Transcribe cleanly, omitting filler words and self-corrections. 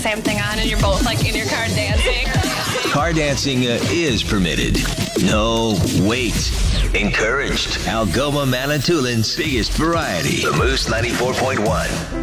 same thing on and you're both like in your car dancing. Car dancing is permitted. No, wait. Encouraged. Algoma Manitoulin's biggest variety. The Moose 94.1.